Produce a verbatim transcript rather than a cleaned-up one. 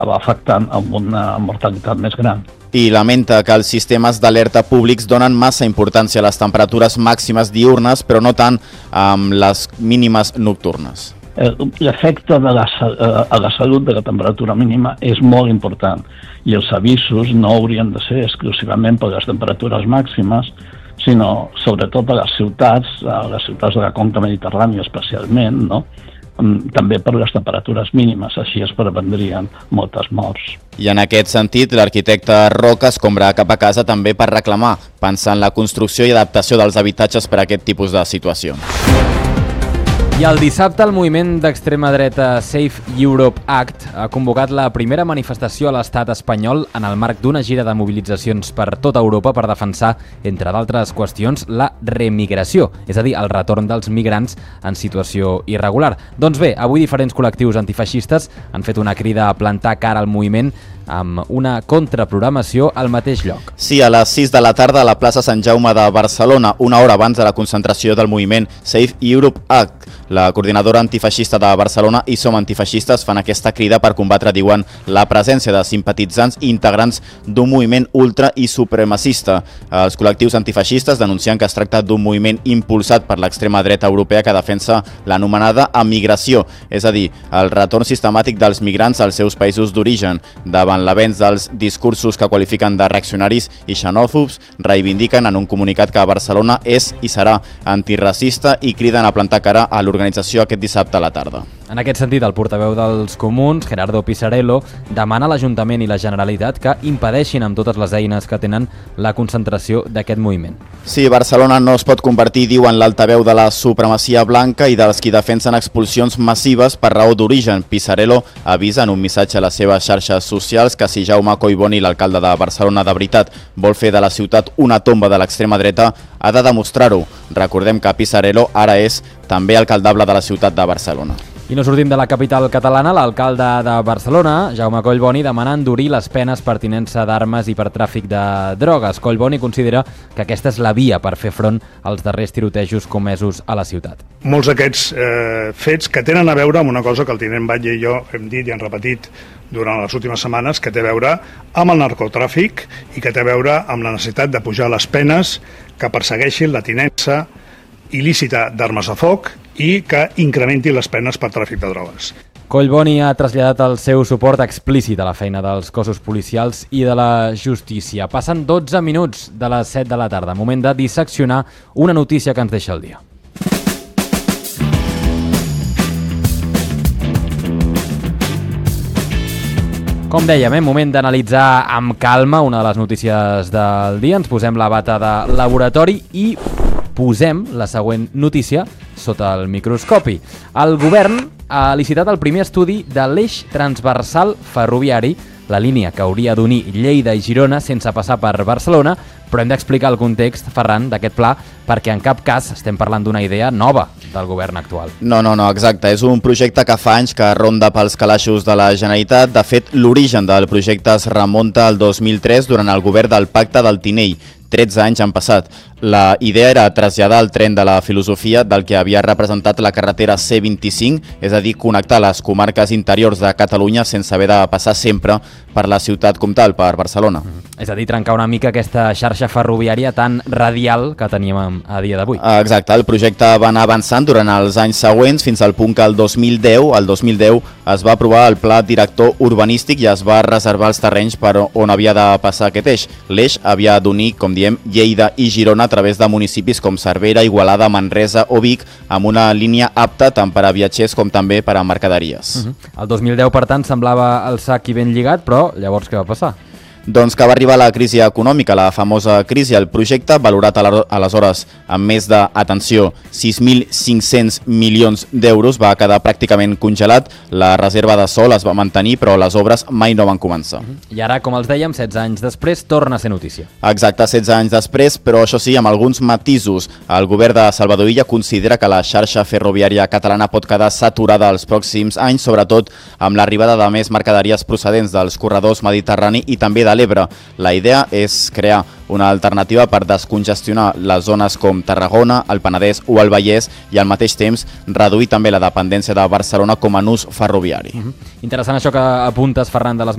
va afectant amb una mortalitat més gran. I lamenta que els sistemes d'alerta públics donen massa importància a les temperatures màximes diürnes, però no tant amb les mínimes nocturnes. L'efecte de la, a la salut de la temperatura mínima és molt important i els avisos no haurien de ser exclusivament per les temperatures màximes, sinó sobretot a les ciutats, a les ciutats de la conca mediterrània especialment, no? També per les temperatures mínimes, així es prevendrien moltes morts. I en aquest sentit, l'arquitecte Roca escombra cap a casa també per reclamar, pensar en la construcció i adaptació dels habitatges per a aquest tipus de situacions. I el dissabte el moviment d'extrema dreta Safe Europe Act ha convocat la primera manifestació a l'estat espanyol en el marc d'una gira de mobilitzacions per tota Europa per defensar, entre d'altres qüestions, la remigració, és a dir, el retorn dels migrants en situació irregular. Doncs bé, avui diferents col·lectius antifeixistes han fet una crida a plantar cara al moviment amb una contraprogramació al mateix lloc. Sí, a les sis de la tarda a la plaça Sant Jaume de Barcelona, una hora abans de la concentració del moviment Safe Europe Act. La coordinadora antifeixista de Barcelona i Som Antifeixistes fan aquesta crida per combatre, diuen, la presència de simpatitzants i integrants d'un moviment ultra i supremacista. Els col·lectius antifeixistes denuncien que es tracta d'un moviment impulsat per l'extrema dreta europea que defensa l'anomenada emigració, és a dir, el retorn sistemàtic dels migrants als seus països d'origen. Davant l'avenç dels discursos que qualifiquen de reaccionaris i xenòfobs, reivindiquen en un comunicat que Barcelona és i serà antiracista i criden a plantar cara a l'organització aquest dissabte a la tarda. En aquest sentit, el portaveu dels Comuns, Gerardo Pisarello, demana a l'Ajuntament i la Generalitat que impedeixin amb totes les eines que tenen la concentració d'aquest moviment. Sí, Barcelona no es pot convertir, diuen, l'altaveu de la supremacia blanca i dels qui defensen expulsions massives per raó d'origen. Pisarello avisa en un missatge a les seves xarxes socials que si Jaume Collboni, l'alcalde de Barcelona de veritat, vol fer de la ciutat una tomba de l'extrema dreta, ha de demostrar-ho. Recordem que Pisarello ara és també alcaldable de la ciutat de Barcelona. I no sortim de la capital catalana. L'alcalde de Barcelona, Jaume Collboni, demana endurir les penes per tinença d'armes i per tràfic de drogues. Collboni considera que aquesta és la via per fer front als darrers tirotejos comesos a la ciutat. Molts d'aquests eh, fets que tenen a veure amb una cosa que el tinent Batlle i jo hem dit i hem repetit durant les últimes setmanes, que té a veure amb el narcotràfic i que té a veure amb la necessitat de pujar les penes que persegueixin la tinença il·lícita d'armes de foc i que incrementi les penes per tràfic de drogues. Collboni ha traslladat el seu suport explícit a la feina dels cossos policials i de la justícia. Passen dotze minuts de les set de la tarda, moment de disseccionar una notícia que ens deixa el dia. Com dèiem, eh? moment d'analitzar amb calma una de les notícies del dia. Ens posem la bata de laboratori i posem la següent notícia sota el microscopi. El govern ha licitat el primer estudi de l'eix transversal ferroviari, la línia que hauria d'unir Lleida i Girona sense passar per Barcelona, però hem d'explicar el context, Ferran, d'aquest pla, perquè en cap cas estem parlant d'una idea nova del govern actual. No, no, no, exacte. És un projecte que fa anys que ronda pels calaixos de la Generalitat. De fet, l'origen del projecte es remunta al dos mil tres durant el govern del Pacte del Tinell. tretze anys han passat. La idea era traslladar el tren de la filosofia del que havia representat la carretera C vint-i-cinc, és a dir, connectar les comarques interiors de Catalunya sense haver de passar sempre per la ciutat com tal, per Barcelona. És a dir, trencar una mica aquesta xarxa ferroviària tan radial que teníem a dia d'avui. Exacte, el projecte va anar avançant durant els anys següents fins al punt que el dos mil deu, el dos mil deu es va aprovar el pla director urbanístic i es va reservar els terrenys per on havia de passar aquest eix. L'eix havia d'unir, com diem, Lleida i Girona a través de municipis com Cervera, Igualada, Manresa o Vic, amb una línia apta tant per a viatgers com també per a mercaderies. Uh-huh. El dos mil deu, per tant, semblava el sac i ben lligat, però llavors què va passar? Doncs que va arribar la crisi econòmica, la famosa crisi. El projecte, valorat aleshores amb més de, atenció, sis mil cinc-cents milions d'euros, va quedar pràcticament congelat. La reserva de sòl es va mantenir, però les obres mai no van començar. I ara, com els dèiem, setze anys després, torna a ser notícia. Exacte, setze anys després, però això sí, amb alguns matisos. El govern de Salvador Illa considera que la xarxa ferroviària catalana pot quedar saturada els pròxims anys, sobretot amb l'arribada de més mercaderies procedents dels corredors mediterrani i també de l'Ebre. La idea és crear una alternativa per descongestionar les zones com Tarragona, el Penedès o el Vallès i al mateix temps reduir també la dependència de Barcelona com a nus ferroviari. Uh-huh. Interessant això que apuntes, Ferran, de les